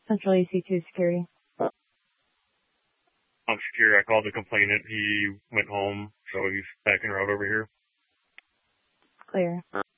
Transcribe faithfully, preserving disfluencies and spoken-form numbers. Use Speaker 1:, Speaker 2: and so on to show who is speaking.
Speaker 1: Central A C two security.
Speaker 2: I'm secure. I called the complainant. He went home, so he's back en route over here.
Speaker 1: Clear.